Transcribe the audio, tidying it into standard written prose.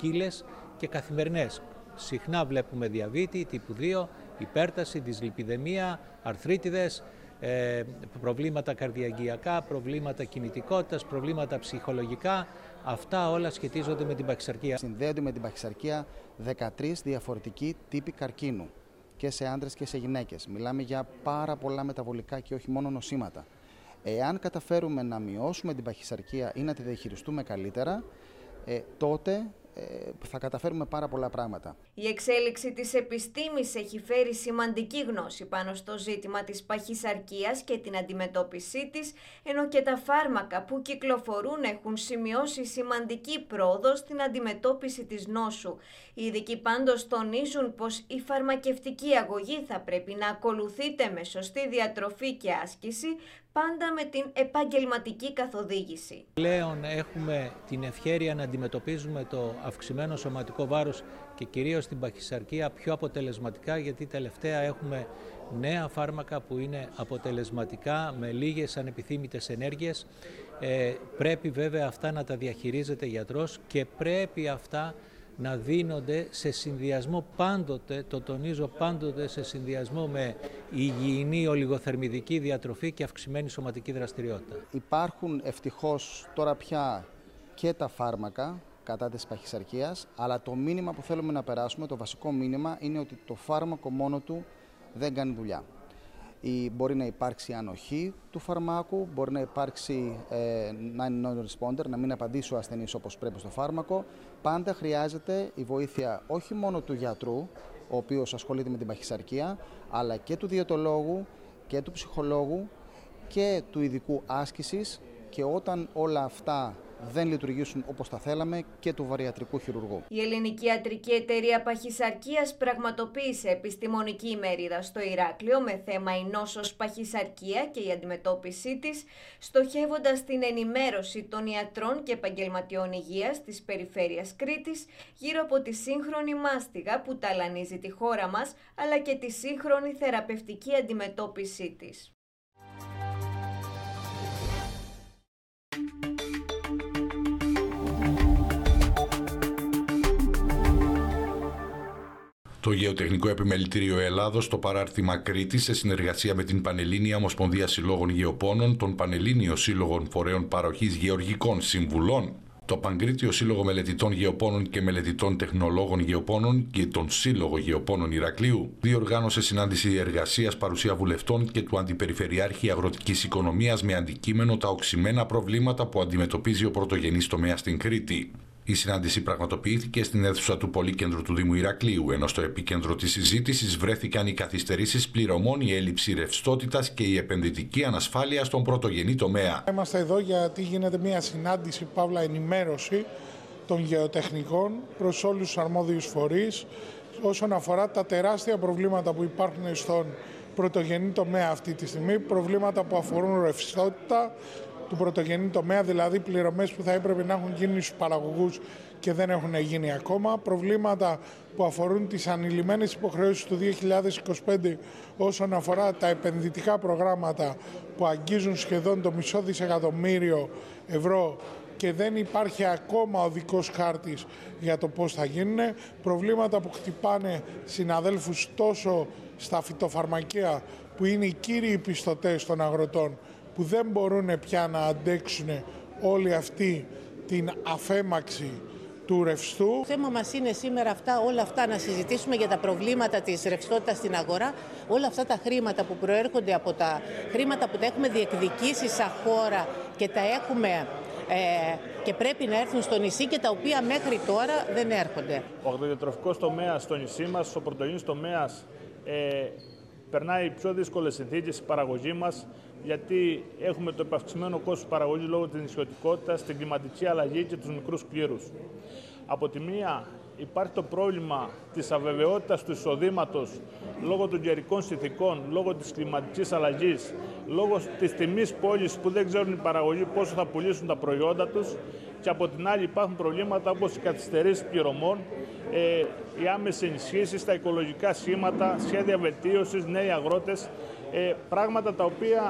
ποικίλες και καθημερινές. Συχνά βλέπουμε διαβήτη, τύπου 2, υπέρταση, δυσλιπιδαιμία, αρθρίτιδες, προβλήματα καρδιαγγειακά, προβλήματα κινητικότητας, προβλήματα ψυχολογικά. Αυτά όλα σχετίζονται με την παχυσαρκία. Συνδέονται με την παχυσαρκία 13 διαφορετικοί τύποι καρκίνου και σε άντρες και σε γυναίκες. Μιλάμε για πάρα πολλά μεταβολικά και όχι μόνο νοσήματα. Εάν καταφέρουμε να μειώσουμε την παχυσαρκία ή να τη διαχειριστούμε καλύτερα, τότε θα καταφέρουμε πάρα πολλά πράγματα. Η εξέλιξη της επιστήμης έχει φέρει σημαντική γνώση πάνω στο ζήτημα της παχυσαρκίας και την αντιμετώπιση της, ενώ και τα φάρμακα που κυκλοφορούν έχουν σημειώσει σημαντική πρόοδο στην αντιμετώπιση της νόσου. Οι ειδικοί πάντως τονίζουν πως η φαρμακευτική αγωγή θα πρέπει να ακολουθείται με σωστή διατροφή και άσκηση, πάντα με την επαγγελματική καθοδήγηση. Πλέον έχουμε την ευχέρεια να αντιμετωπίζουμε το αυξημένο σωματικό βάρος και κυρίως την παχυσαρκία πιο αποτελεσματικά, γιατί τελευταία έχουμε νέα φάρμακα που είναι αποτελεσματικά με λίγες ανεπιθύμητες ενέργειες. Πρέπει βέβαια αυτά να τα διαχειρίζεται γιατρός και πρέπει αυτά να δίνονται σε συνδυασμό πάντοτε, το τονίζω πάντοτε, σε συνδυασμό με υγιεινή ολιγοθερμιδική διατροφή και αυξημένη σωματική δραστηριότητα. Υπάρχουν ευτυχώς τώρα πια και τα φάρμακα κατά της παχυσαρκίας, αλλά το μήνυμα που θέλουμε να περάσουμε, το βασικό μήνυμα, είναι ότι το φάρμακο μόνο του δεν κάνει δουλειά. Μπορεί να υπάρξει ανοχή του φαρμάκου, μπορεί να υπάρξει non-responder, να μην απαντήσει ο ασθενής όπως πρέπει στο φάρμακο. Πάντα χρειάζεται η βοήθεια όχι μόνο του γιατρού, ο οποίος ασχολείται με την παχυσαρκία, αλλά και του διαιτολόγου και του ψυχολόγου και του ειδικού άσκησης, και όταν όλα αυτά δεν λειτουργήσουν όπως τα θέλαμε, και του βαριατρικού χειρουργού. Η Ελληνική Ιατρική Εταιρεία Παχυσαρκίας πραγματοποίησε επιστημονική ημερίδα στο Ηράκλειο με θέμα η νόσος παχυσαρκία και η αντιμετώπιση της, στοχεύοντας την ενημέρωση των ιατρών και επαγγελματιών υγείας της περιφέρειας Κρήτης γύρω από τη σύγχρονη μάστιγα που ταλανίζει τη χώρα μας, αλλά και τη σύγχρονη θεραπευτική αντιμετώπιση της. Το Γεωτεχνικό Επιμελητήριο Ελλάδος, το παράρτημα Κρήτης, σε συνεργασία με την Πανελλήνια Ομοσπονδία Συλλόγων Γεωπόνων, τον Πανελλήνιο Σύλλογο Φορέων Παροχής Γεωργικών Συμβουλών, το Παγκρίτιο Σύλλογο Μελετητών Γεωπόνων και Μελετητών Τεχνολόγων Γεωπόνων και τον Σύλλογο Γεωπόνων Ηρακλείου, διοργάνωσε συνάντηση εργασίας παρουσία βουλευτών και του Αντιπεριφερειάρχη Αγροτικής Οικονομίας με αντικείμενο τα οξυμένα προβλήματα που αντιμετωπίζει ο πρωτογενής τομέας στην Κρήτη. Η συνάντηση πραγματοποιήθηκε στην αίθουσα του Πολύκεντρου του Δήμου Ηρακλείου, ενώ στο επίκεντρο της συζήτησης βρέθηκαν οι καθυστερήσεις πληρωμών, η έλλειψη ρευστότητας και η επενδυτική ανασφάλεια στον πρωτογενή τομέα. Είμαστε εδώ γιατί γίνεται μια συνάντηση, παύλα ενημέρωση των γεωτεχνικών προς όλους τους αρμόδιους φορείς όσον αφορά τα τεράστια προβλήματα που υπάρχουν στον πρωτογενή τομέα αυτή τη στιγμή, προβλήματα που αφορούν ρευστότητα του πρωτογενή τομέα, δηλαδή πληρωμές που θα έπρεπε να έχουν γίνει στους παραγωγούς και δεν έχουν γίνει ακόμα, προβλήματα που αφορούν τις ανηλυμένες υποχρεώσεις του 2025 όσον αφορά τα επενδυτικά προγράμματα που αγγίζουν σχεδόν το μισό δισεκατομμύριο ευρώ και δεν υπάρχει ακόμα οδικός χάρτης για το πώς θα γίνουν, προβλήματα που χτυπάνε συναδέλφους τόσο στα φυτοφαρμακεία που είναι οι κύριοι πιστωτές των αγροτών, που δεν μπορούν πια να αντέξουν όλη αυτή την αφέμαξη του ρευστού. Το θέμα μας είναι σήμερα όλα αυτά να συζητήσουμε για τα προβλήματα της ρευστότητας στην αγορά, όλα αυτά τα χρήματα που προέρχονται από τα χρήματα που τα έχουμε διεκδικήσει σαν χώρα και τα έχουμε και πρέπει να έρθουν στο νησί και τα οποία μέχρι τώρα δεν έρχονται. Ο αγροδιατροφικός τομέας στο νησί μας, ο πρωτογενής τομέας, περνάει πιο δύσκολες συνθήκες η παραγωγή μας, γιατί έχουμε το επαυξημένο κόστος παραγωγής λόγω της νησιωτικότητας, την κλιματική αλλαγή και τους μικρούς κλήρους. Από τη μία υπάρχει το πρόβλημα της αβεβαιότητας του εισοδήματος λόγω των καιρικών συνθηκών, λόγω της κλιματικής αλλαγής, λόγω της τιμής πώλησης που δεν ξέρουν οι παραγωγοί πόσο θα πουλήσουν τα προϊόντα τους, και από την άλλη υπάρχουν προβλήματα όπως οι καθυστερήσεις πληρωμών, οι άμεσες ενισχύσεις, τα οικολογικά σχήματα, σχέδια βελτίωσης, νέοι αγρότες, πράγματα τα οποία